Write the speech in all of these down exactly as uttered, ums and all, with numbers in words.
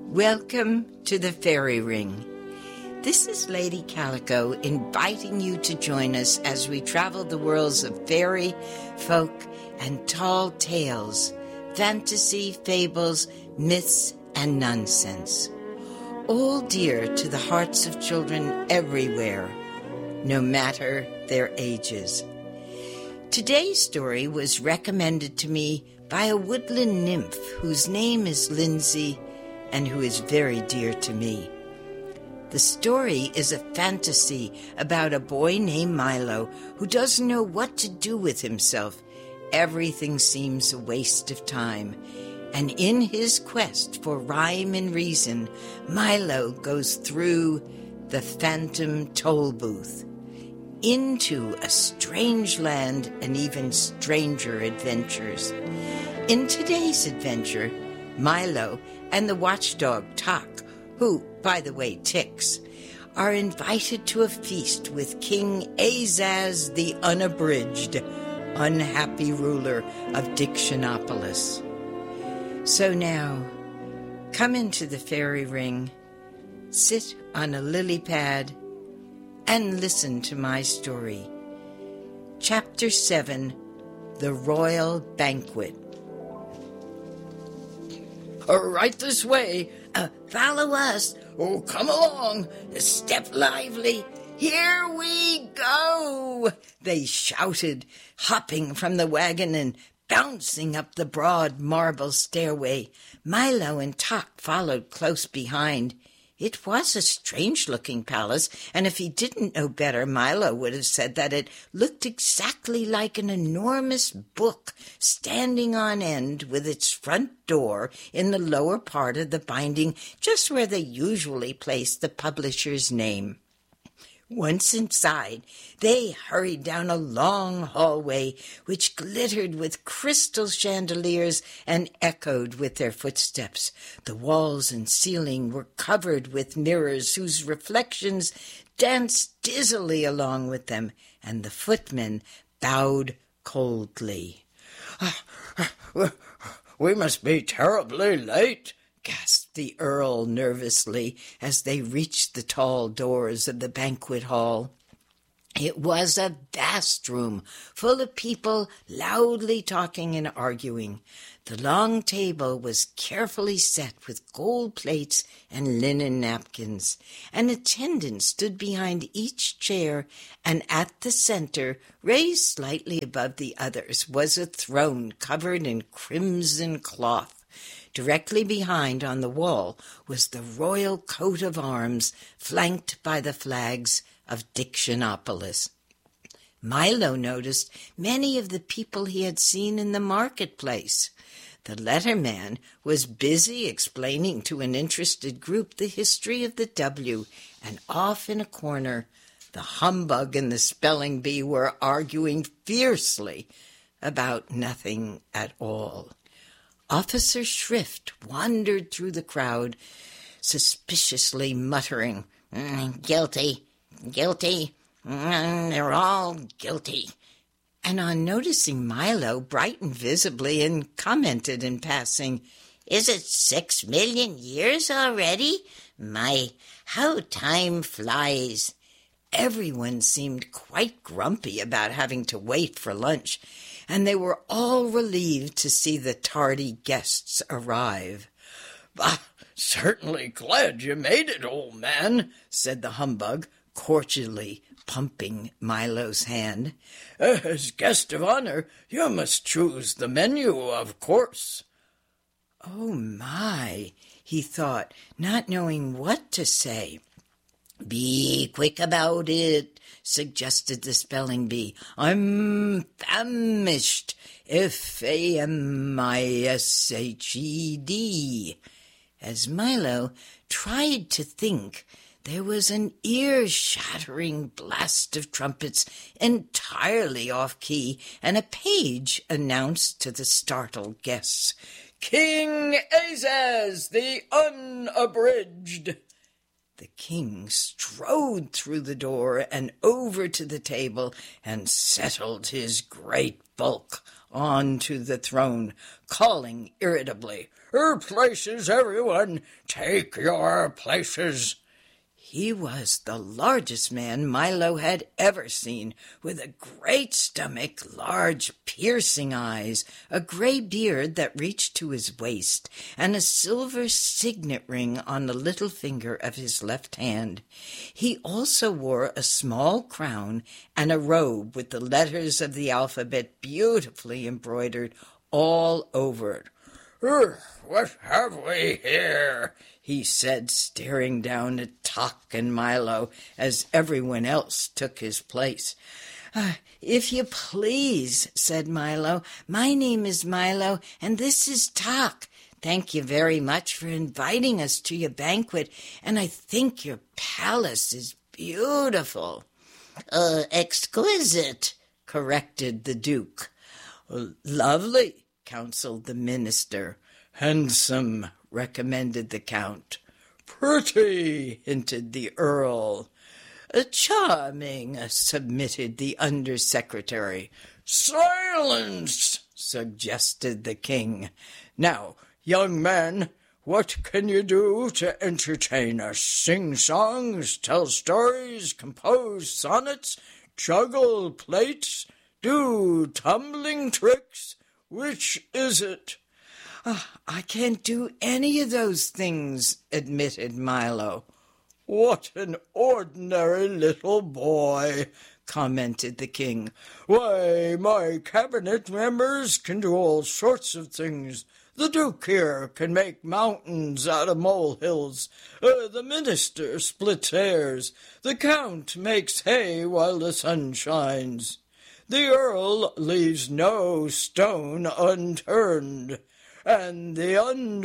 Welcome to the Fairy Ring. This is Lady Calico inviting you to join us as we travel the worlds of fairy, folk, and tall tales, fantasy, fables, myths, and nonsense. All dear to the hearts of children everywhere, no matter their ages. Today's story was recommended to me by a woodland nymph whose name is Lindsay and who is very dear to me. The story is a fantasy about a boy named Milo who doesn't know what to do with himself. Everything seems a waste of time. And in his quest for rhyme and reason, Milo goes through the phantom toll booth, into a strange land and even stranger adventures. In today's adventure, Milo and the watchdog Tok, who, by the way, ticks, are invited to a feast with King Azaz the Unabridged, unhappy ruler of Dictionopolis. So now, come into the fairy ring, sit on a lily pad, and listen to my story. Chapter seven, The Royal Banquet. Right this way. Uh, follow us. Oh, come along. Step lively. Here we go, they shouted, hopping from the wagon and bouncing up the broad marble stairway. Milo and Tok followed close behind. It was a strange-looking palace, and if he didn't know better, Milo would have said that it looked exactly like an enormous book standing on end with its front door in the lower part of the binding, just where they usually place the publisher's name. Once inside, they hurried down a long hallway which glittered with crystal chandeliers and echoed with their footsteps. The walls and ceiling were covered with mirrors whose reflections danced dizzily along with them, and the footmen bowed coldly. We must be terribly late, gasped the Earl nervously as they reached the tall doors of the banquet hall. It was a vast room, full of people loudly talking and arguing. The long table was carefully set with gold plates and linen napkins. An attendant stood behind each chair, and at the center, raised slightly above the others, was a throne covered in crimson cloth. Directly behind on the wall was the royal coat of arms, flanked by the flags of Dictionopolis. Milo noticed many of the people he had seen in the marketplace. The letterman was busy explaining to an interested group the history of the W, and off in a corner, the humbug and the spelling bee were arguing fiercely about nothing at all. Officer Shrift wandered through the crowd, suspiciously muttering, mm, "Guilty, guilty, mm, they're all guilty." And on noticing Milo, brightened visibly and commented in passing, "Is it six million years already? My, how time flies." Everyone seemed quite grumpy about having to wait for lunch, and they were all relieved to see the tardy guests arrive. "Bah, certainly glad you made it, old man," said the humbug, cordially pumping Milo's hand. "As guest of honor, you must choose the menu, of course." Oh, my, he thought, not knowing what to say. "Be quick about it," suggested the spelling bee. "I'm famished. F A M I S H E D. As Milo tried to think, there was an ear-shattering blast of trumpets entirely off-key, and a page announced to the startled guests, "King Azaz the Unabridged." The king strode through the door and over to the table and settled his great bulk onto the throne, calling irritably, "Your places, everyone! Take your places!" He was the largest man Milo had ever seen, with a great stomach, large piercing eyes, a gray beard that reached to his waist, and a silver signet ring on the little finger of his left hand. He also wore a small crown and a robe with the letters of the alphabet beautifully embroidered all over it. "What have we here?" he said, staring down at Tock and Milo as everyone else took his place. Uh, if you please, said Milo, my name is Milo, and this is Tock. Thank you very much for inviting us to your banquet, and I think your palace is beautiful. Uh, exquisite, corrected the Duke. Lovely, counseled the minister. Handsome, recommended the Count. Pretty, hinted the Earl. Charming, submitted the Under-Secretary. Silence, suggested the King. Now, young man, what can you do to entertain us? Sing songs, tell stories, compose sonnets, juggle plates, do tumbling tricks? Which is it? Uh, I can't do any of those things, admitted Milo. What an ordinary little boy, commented the King. Why, my cabinet members can do all sorts of things. The Duke here can make mountains out of molehills. Uh, the minister splits hairs. The Count makes hay while the sun shines. The Earl leaves no stone unturned. And the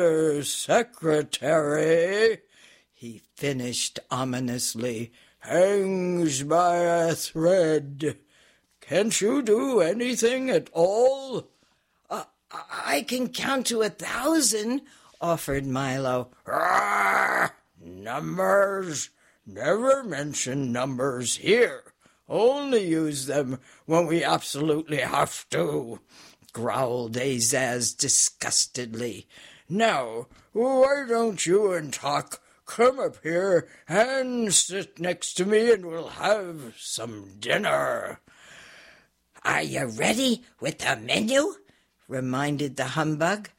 Under-Secretary, he finished ominously, hangs by a thread. Can't you do anything at all? Uh, I can count to a thousand, offered Milo. Ah, numbers? Never mention numbers here. Only use them when we absolutely have to, growled Azaz disgustedly. Now, why don't you and Tock come up here and sit next to me and we'll have some dinner. Are you ready with the menu? Reminded the humbug.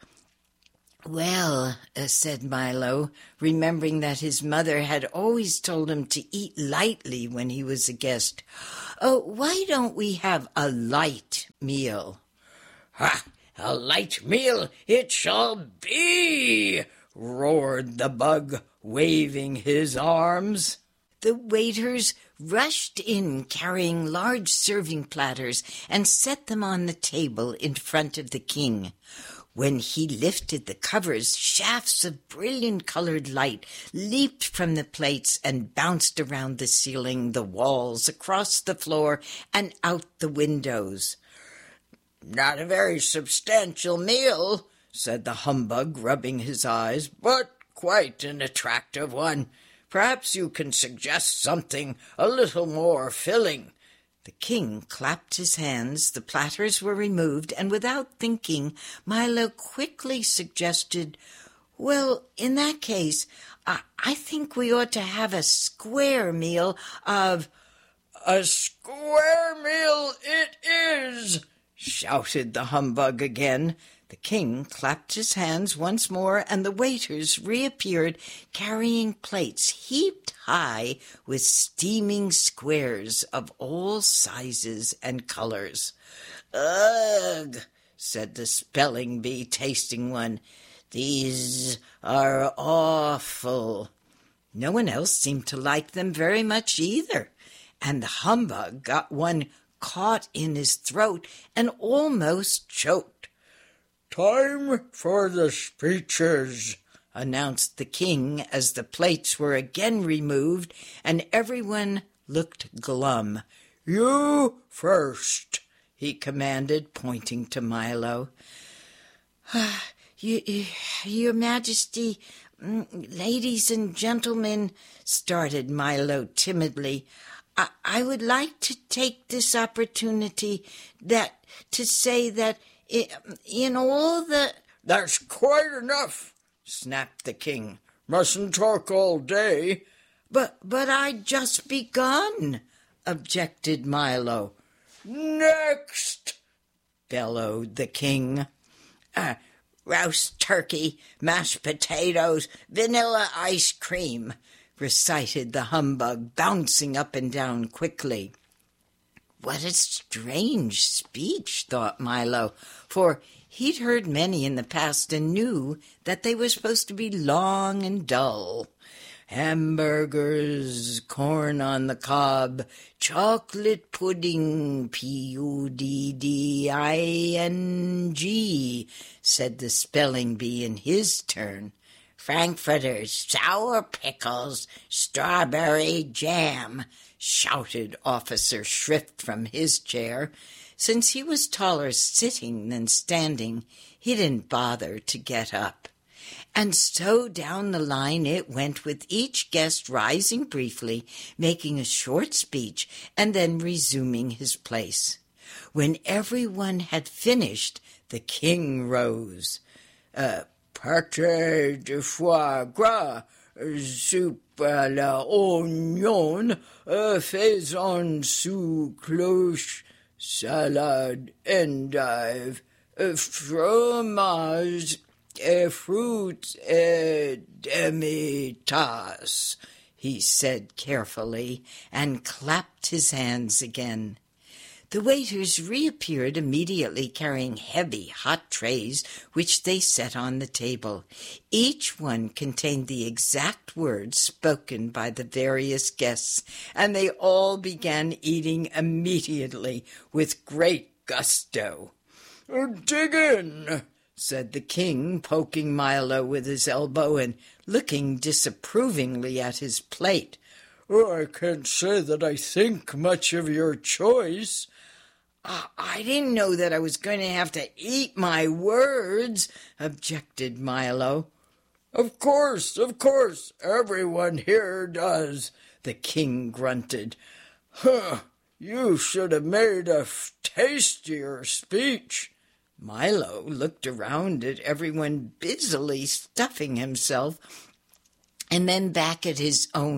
Well, uh, said Milo, remembering that his mother had always told him to eat lightly when he was a guest. Oh, why don't we have a light meal? Ha! A light meal it shall be! Roared the bug, waving his arms. The waiters rushed in carrying large serving platters and set them on the table in front of the king. When he lifted the covers, shafts of brilliant-colored light leaped from the plates and bounced around the ceiling, the walls, across the floor, and out the windows. Not a very substantial meal, said the humbug, rubbing his eyes, but quite an attractive one. Perhaps you can suggest something a little more filling. The king clapped his hands, the platters were removed, and without thinking, Milo quickly suggested, well, in that case, I, I think we ought to have a square meal of... A square meal it is, shouted the humbug again. The king clapped his hands once more, and the waiters reappeared, carrying plates heaped high with steaming squares of all sizes and colors. Ugh, said the spelling bee, tasting one. These are awful. No one else seemed to like them very much either, and the humbug got one caught in his throat and almost choked. Time for the speeches, announced the king as the plates were again removed and everyone looked glum. You first, he commanded, pointing to Milo. Uh, you, you, Your Majesty, ladies and gentlemen, started Milo timidly. I, I would like to take this opportunity that to say that in all the... That's quite enough, snapped the king. Mustn't talk all day. But, but I'd just begun, objected Milo. Next, bellowed the king. Uh, roast turkey, mashed potatoes, vanilla ice cream, recited the humbug, bouncing up and down quickly. What a strange speech, thought Milo, for he'd heard many in the past and knew that they were supposed to be long and dull. Hamburgers, corn on the cob, chocolate pudding, P U D D I N G, said the spelling bee in his turn. Frankfurters, sour pickles, strawberry jam, shouted Officer Shrift from his chair. Since he was taller sitting than standing, he didn't bother to get up. And so down the line it went, with each guest rising briefly, making a short speech, and then resuming his place. When everyone had finished, the king rose. Uh, pâté de foie gras, soupe à l'oignon, uh, faisan sous cloche, salade, endive, uh, fromage, A fruit et demi-tasse, he said carefully, and clapped his hands again. The waiters reappeared immediately, carrying heavy, hot trays, which they set on the table. Each one contained the exact words spoken by the various guests, and they all began eating immediately with great gusto. Dig in, said the king, poking Milo with his elbow and looking disapprovingly at his plate. Oh, I can't say that I think much of your choice. Uh, I didn't know that I was going to have to eat my words, objected Milo. Of course, of course, everyone here does, the king grunted. Huh, you should have made a f- tastier speech. Milo looked around at everyone busily stuffing himself, and then back at his own